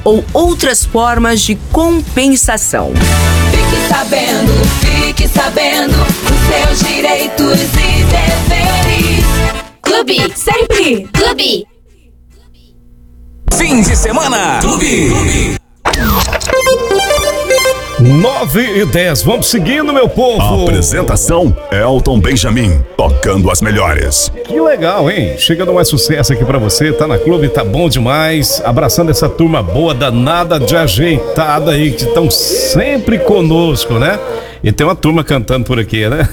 ou outras formas de compensação. Fique sabendo os seus direitos e deveres. Clube, sempre Clube. Fim de semana, Clube. 9:10, vamos seguindo, meu povo. Apresentação, Elton Benjamin, tocando as melhores. Que legal, hein? Chegando mais sucesso aqui pra você, tá na Clube, tá bom demais. Abraçando essa turma boa, danada de ajeitada aí, que estão sempre conosco, né? E tem uma turma cantando por aqui, né?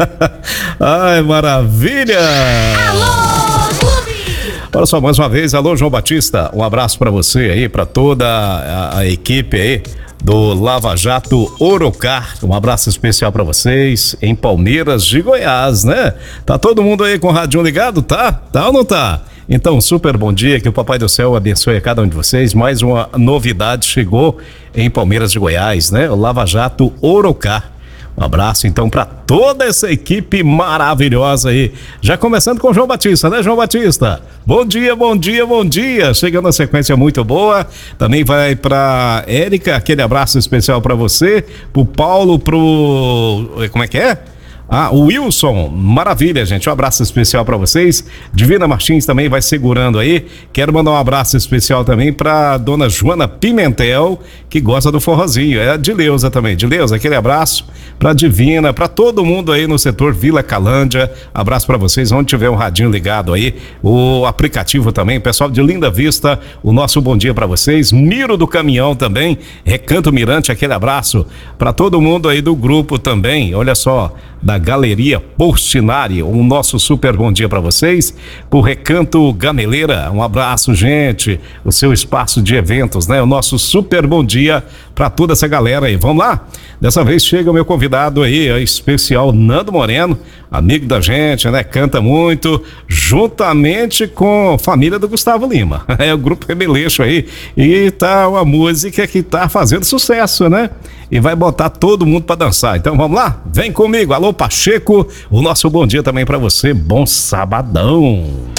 Ai, maravilha! Alô, Clube! Olha só, mais uma vez, alô, João Batista, um abraço pra você aí, pra toda a equipe aí do Lava Jato Orocar. Um abraço especial pra vocês em Palmeiras de Goiás, né? Tá todo mundo aí com o radinho ligado, tá? Tá ou não tá? Então, super bom dia, que o Papai do Céu abençoe a cada um de vocês. Mais uma novidade chegou em Palmeiras de Goiás, né? O Lava Jato Orocar. Um abraço então para toda essa equipe maravilhosa aí. Já começando com o João Batista, né, João Batista? Bom dia, bom dia, bom dia. Chegando na sequência muito boa. Também vai para Érica, aquele abraço especial para você, pro Paulo, como é que é? O Wilson, maravilha, gente, um abraço especial pra vocês. Divina Martins também vai segurando aí. Quero mandar um abraço especial também pra dona Joana Pimentel, que gosta do forrozinho. É a Dileuza também. Dileuza, aquele abraço pra Divina, pra todo mundo aí no setor Vila Calândia. Abraço pra vocês, onde tiver um radinho ligado aí, o aplicativo também. Pessoal de Linda Vista, o nosso bom dia pra vocês. Miro do Caminhão também, Recanto Mirante, aquele abraço pra todo mundo aí do grupo também. Olha só, da Galeria Portinari, um nosso super bom dia para vocês. Por Recanto Gameleira, um abraço, gente, o seu espaço de eventos, né? O nosso super bom dia para toda essa galera aí. Vamos lá? Dessa vez chega o meu convidado aí, especial Nando Moreno, amigo da gente, né? Canta muito, juntamente com a família do Gustavo Lima. É o grupo Rebeleixo aí, e tá uma música que tá fazendo sucesso, né? E vai botar todo mundo para dançar. Então vamos lá? Vem comigo. Alô, Pacheco, o nosso bom dia também para você. Bom sabadão.